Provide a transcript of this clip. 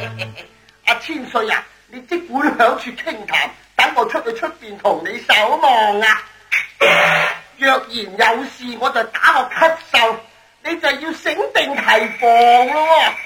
阿千歲啊，你即管響處傾談，等我出去出邊同你守望啊。若然有事，我就打個咳嗽，你就要醒定提防咯。